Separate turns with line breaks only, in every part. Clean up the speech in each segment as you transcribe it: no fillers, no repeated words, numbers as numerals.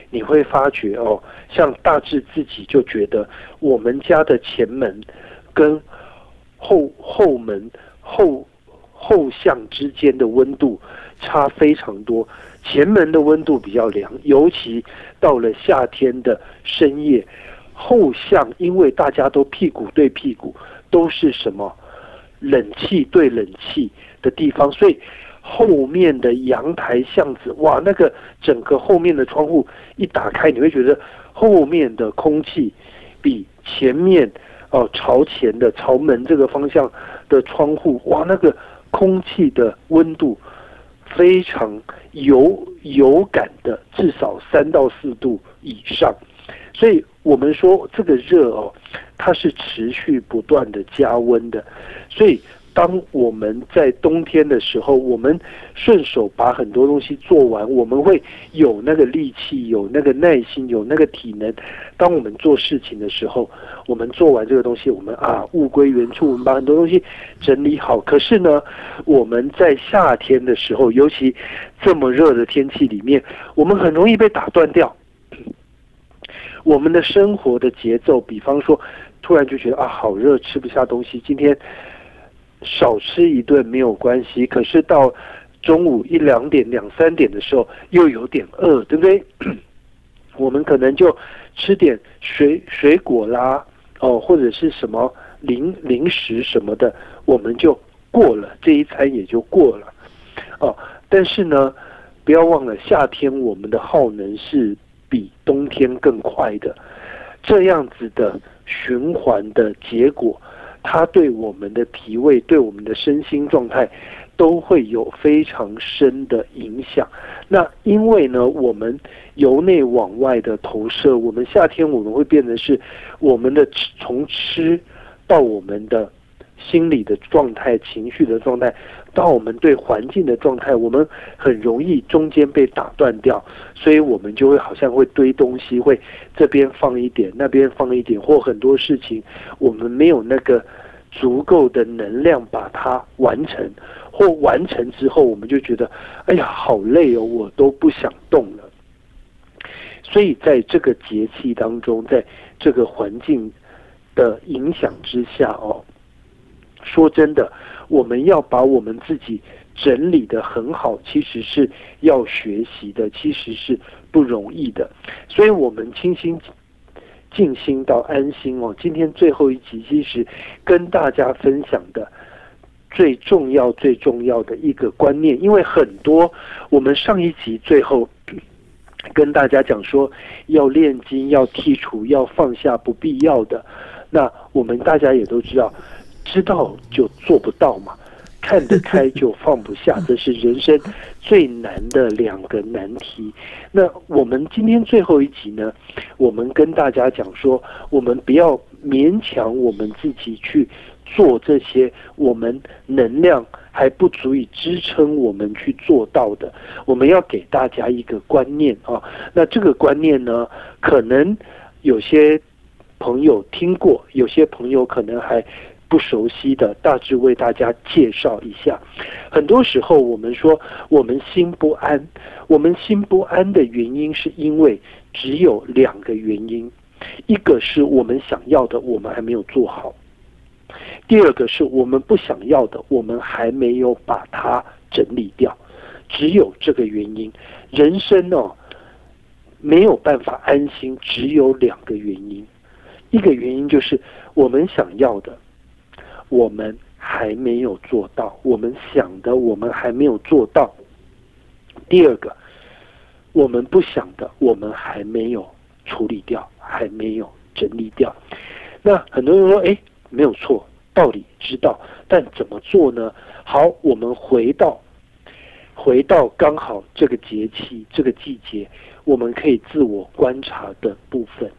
你会发觉哦，像大致自己就觉得我们家的前门跟后门后巷之间的温度差非常多，前门的温度比较凉，尤其到了夏天的深夜，后巷因为大家都屁股对屁股，都是什么冷气对冷气的地方，所以后面的阳台巷子，哇，那个整个后面的窗户一打开，你会觉得后面的空气比前面朝前的朝门这个方向的窗户，哇，那个空气的温度非常有感的，至少3到4度以上。所以我们说这个热它是持续不断的加温的。所以当我们在冬天的时候，我们顺手把很多东西做完，我们会有那个力气，有那个耐心，有那个体能。当我们做事情的时候，我们做完这个东西，我们物归原处，我们把很多东西整理好。可是呢，我们在夏天的时候，尤其这么热的天气里面，我们很容易被打断掉我们的生活的节奏。比方说突然就觉得好热，吃不下东西，今天少吃一顿没有关系，可是到中午1、2点、2、3点的时候又有点饿，对不对？我们可能就吃点水果啦，或者是什么零食什么的，我们就过了，这一餐也就过了。但是呢，不要忘了，夏天我们的耗能是比冬天更快的，这样子的循环的结果，它对我们的脾胃、对我们的身心状态都会有非常深的影响。那因为呢，我们由内往外的投射，我们夏天我们会变成是我们的从吃到我们的心理的状态、情绪的状态，到我们对环境的状态，我们很容易中间被打断掉，所以我们就会好像会堆东西，会这边放一点，那边放一点，或很多事情我们没有那个足够的能量把它完成，或完成之后我们就觉得哎呀好累哦，我都不想动了。所以在这个节气当中，在这个环境的影响之下说真的，我们要把我们自己整理得很好，其实是要学习的，其实是不容易的。所以我们静心到安心今天最后一集其实跟大家分享的最重要的一个观念，因为很多我们上一集最后跟大家讲说要炼金，要剔除，要放下不必要的，那我们大家也都知道就做不到嘛，看得开就放不下，这是人生最难的2个难题。那我们今天最后一集呢，我们跟大家讲说，我们不要勉强我们自己去做这些我们能量还不足以支撑我们去做到的，我们要给大家一个观念那这个观念呢，可能有些朋友听过，有些朋友可能还不熟悉的，大致为大家介绍一下。很多时候我们说我们心不安，我们心不安的原因是因为只有2个原因，一个是我们想要的我们还没有做好，第二个是我们不想要的我们还没有把它整理掉，只有这个原因。人生没有办法安心，只有2个原因。一个原因就是我们想要的我们还没有做到，我们想的我们还没有做到。第二个，我们不想的我们还没有处理掉，还没有整理掉。那很多人说没有错，道理知道，但怎么做呢？好，我们回到刚好这个节气这个季节，我们可以自我观察的部分。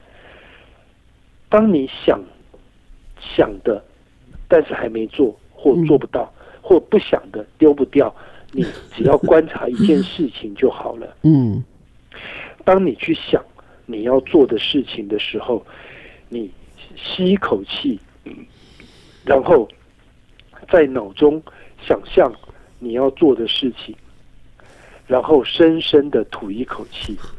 当你想的但是还没做，或做不到，或不想的丢不掉，你只要观察一件事情就好了。当你去想你要做的事情的时候，你吸一口气，然后在脑中想象你要做的事情，然后深深的吐一口气，